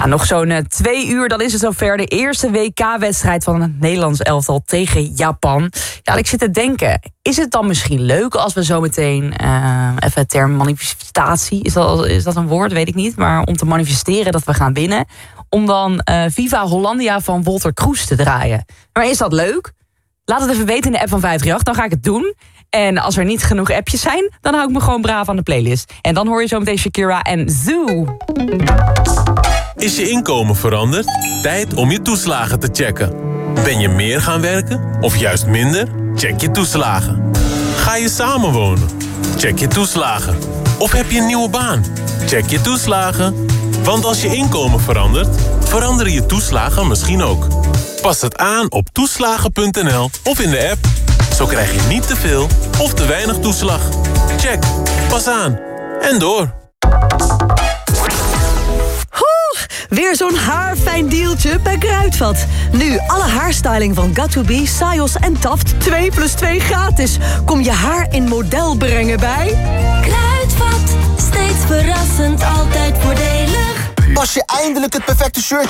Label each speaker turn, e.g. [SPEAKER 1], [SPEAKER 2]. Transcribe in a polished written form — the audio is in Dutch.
[SPEAKER 1] Ja, nog zo'n 2 uur, dan is het zover. De eerste WK-wedstrijd van het Nederlands elftal tegen Japan. Ja, ik zit te denken, is het dan misschien leuk als we zometeen... even het term manifestatie, is dat een woord? Weet ik niet. Maar om te manifesteren dat we gaan winnen. Om dan Viva Hollandia van Wolter Kroes te draaien. Maar is dat leuk? Laat het even weten in de app van 538, dan ga ik het doen. En als er niet genoeg appjes zijn, dan hou ik me gewoon braaf aan de playlist. En dan hoor je zo meteen Shakira en Zoo.
[SPEAKER 2] Is je inkomen veranderd? Tijd om je toeslagen te checken. Ben je meer gaan werken of juist minder? Check je toeslagen. Ga je samenwonen? Check je toeslagen. Of heb je een nieuwe baan? Check je toeslagen. Want als je inkomen verandert, veranderen je toeslagen misschien ook. Pas het aan op toeslagen.nl of in de app. Zo krijg je niet te veel of te weinig toeslag. Check, pas aan en door.
[SPEAKER 3] Weer zo'n haarfijn deeltje bij Kruidvat. Nu alle haarstyling van Got2b, Sayos en Taft 2+2 gratis. Kom je haar in model brengen bij...
[SPEAKER 4] Kruidvat, steeds verrassend, altijd voordelig.
[SPEAKER 5] Pas je eindelijk het perfecte shirtje